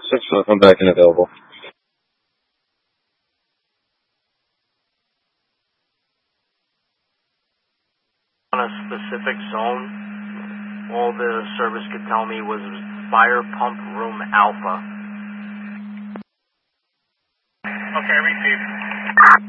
I'm back and available. On a specific zone, all the service could tell me was fire pump room alpha. Okay, received.